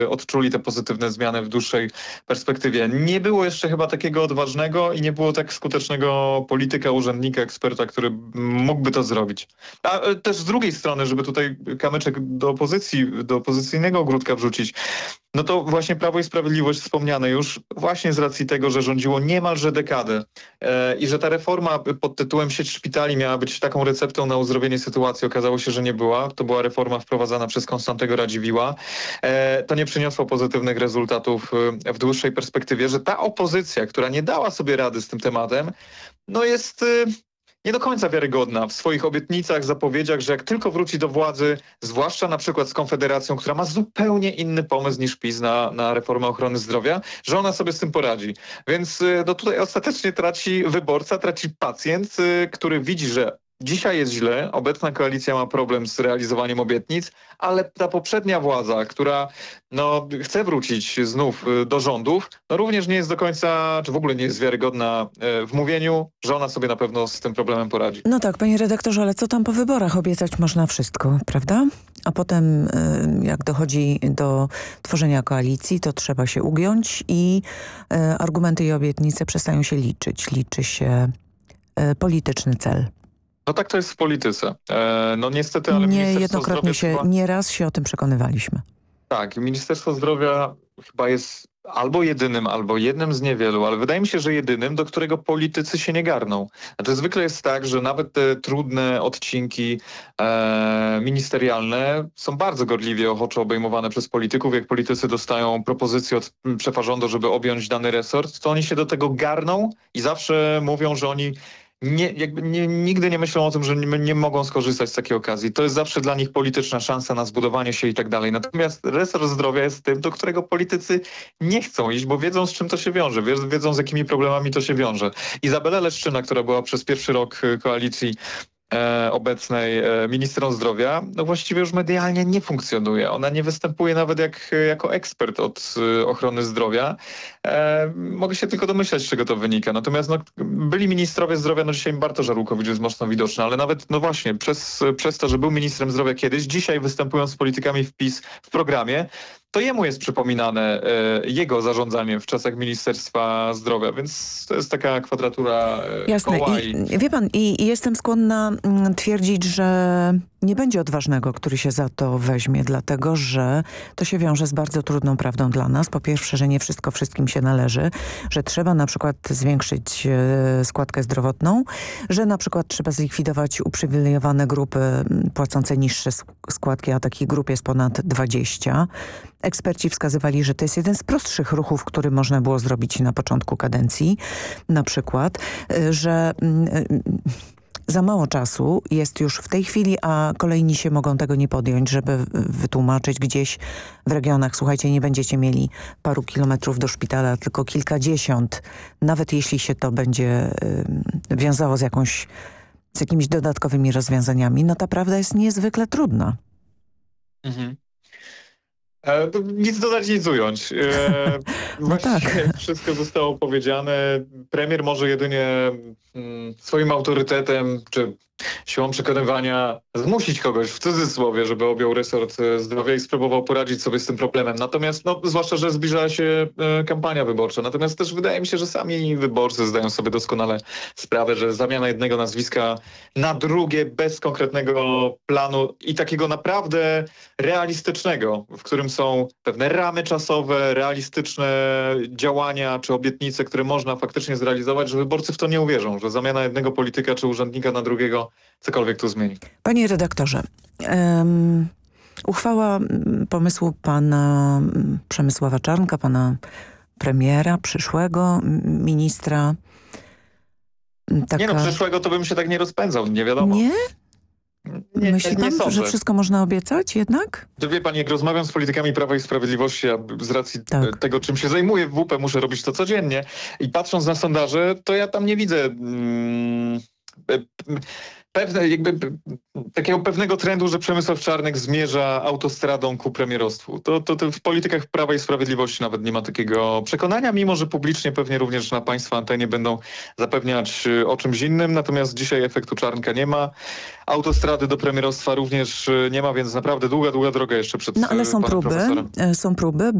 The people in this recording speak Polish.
odczuli te pozytywne zmiany w dłuższej perspektywie. Nie było jeszcze chyba takiego odważnego i nie było tak skutecznego polityka, urzędnika, eksperta, który mógłby to zrobić. A też z drugiej strony, żeby tutaj kamyczek do opozycji, do opozycyjnego ogródka wrzucić, no to właśnie Prawo i Sprawiedliwość wspomniane już właśnie z racji tego, że rządziło niemalże dekadę i że ta reforma pod tytułem sieć szpitali miała być taką receptą na uzdrowienie sytuacji. Okazało się, że nie była. To była reforma wprowadzana przez Konstantego Radziwiłła. To nie przyniosło pozytywnych rezultatów w dłuższej perspektywie, że ta opozycja, która nie dała sobie rady z tym tematem, no jest nie do końca wiarygodna w swoich obietnicach, zapowiedziach, że jak tylko wróci do władzy, zwłaszcza na przykład z Konfederacją, która ma zupełnie inny pomysł niż PiS na reformę ochrony zdrowia, że ona sobie z tym poradzi. Więc no tutaj ostatecznie traci wyborca, traci pacjent, który widzi, że dzisiaj jest źle, obecna koalicja ma problem z realizowaniem obietnic, ale ta poprzednia władza, która chce wrócić znów do rządów, no również nie jest do końca, czy w ogóle nie jest wiarygodna w mówieniu, że ona sobie na pewno z tym problemem poradzi. No tak, panie redaktorze, ale co tam po wyborach? Obiecać można wszystko, prawda? A potem jak dochodzi do tworzenia koalicji, to trzeba się ugiąć i argumenty i obietnice przestają się liczyć. Liczy się polityczny cel. No tak to jest w polityce. No niestety, ale Niejednokrotnie nieraz się o tym przekonywaliśmy. Tak, Ministerstwo Zdrowia chyba jest albo jedynym, albo jednym z niewielu, ale wydaje mi się, że jedynym, do którego politycy się nie garną. Znaczy zwykle jest tak, że nawet te trudne odcinki ministerialne są bardzo gorliwie, ochoczo obejmowane przez polityków. Jak politycy dostają propozycję od szefa rządu, żeby objąć dany resort, to oni się do tego garną i zawsze mówią, że oni nigdy nie myślą o tym, że nie mogą skorzystać z takiej okazji. To jest zawsze dla nich polityczna szansa na zbudowanie się i tak dalej. Natomiast resort zdrowia jest tym, do którego politycy nie chcą iść, bo wiedzą, z czym to się wiąże, wiedzą, z jakimi problemami to się wiąże. Izabela Leszczyna, która była przez pierwszy rok koalicji obecnej ministrem zdrowia, no właściwie już medialnie nie funkcjonuje. Ona nie występuje nawet jako ekspert od ochrony zdrowia. Mogę się tylko domyślać, z czego to wynika. Natomiast byli ministrowie zdrowia, dzisiaj Bartosz Arłukowicz jest mocno widoczny, ale nawet właśnie przez to, że był ministrem zdrowia kiedyś, dzisiaj występując z politykami wPiS w programie, to jemu jest przypominane jego zarządzanie w czasach Ministerstwa Zdrowia, więc to jest taka kwadratura Jasne. koła. Wie pan, i jestem skłonna twierdzić, że nie będzie odważnego, który się za to weźmie, dlatego że to się wiąże z bardzo trudną prawdą dla nas. Po pierwsze, że nie wszystko wszystkim się należy, że trzeba na przykład zwiększyć składkę zdrowotną, że na przykład trzeba zlikwidować uprzywilejowane grupy płacące niższe składki, a takich grup jest ponad 20. Eksperci wskazywali, że to jest jeden z prostszych ruchów, który można było zrobić na początku kadencji. Na przykład, że za mało czasu jest już w tej chwili, a kolejni się mogą tego nie podjąć, żeby wytłumaczyć gdzieś w regionach. Słuchajcie, nie będziecie mieli paru kilometrów do szpitala, tylko kilkadziesiąt. Nawet jeśli się to będzie wiązało z jakimiś dodatkowymi rozwiązaniami, no ta prawda jest niezwykle trudna. Mhm. Nic dodać, nic ująć. Tak. Wszystko zostało powiedziane. Premier może jedynie swoim autorytetem czy siłą przekonywania zmusić kogoś, w cudzysłowie, żeby objął resort zdrowia i spróbował poradzić sobie z tym problemem. Natomiast, zwłaszcza, że zbliża się kampania wyborcza. Natomiast też wydaje mi się, że sami wyborcy zdają sobie doskonale sprawę, że zamiana jednego nazwiska na drugie bez konkretnego planu i takiego naprawdę realistycznego, w którym są pewne ramy czasowe, realistyczne działania czy obietnice, które można faktycznie zrealizować, że wyborcy w to nie uwierzą, że zamiana jednego polityka czy urzędnika na drugiego cokolwiek tu zmieni. Panie redaktorze, uchwała pomysłu pana Przemysława Czarnka, pana premiera, przyszłego ministra. Przyszłego to bym się tak nie rozpędzał, nie wiadomo. Nie? Nie, myśli pan, że wszystko można obiecać jednak? Wie pan, jak rozmawiam z politykami Prawa i Sprawiedliwości, ja z racji tego, czym się zajmuję w WP, muszę robić to codziennie i patrząc na sondaże, to ja tam nie widzę takiego pewnego trendu, że Przemysław Czarnek zmierza autostradą ku premierostwu. To w politykach Prawa i Sprawiedliwości nawet nie ma takiego przekonania, mimo że publicznie pewnie również na państwa antenie będą zapewniać o czymś innym. Natomiast dzisiaj efektu Czarnka nie ma. Autostrady do premierostwa również nie ma, więc naprawdę długa droga jeszcze przed ale są panem próby, profesorem. są próby.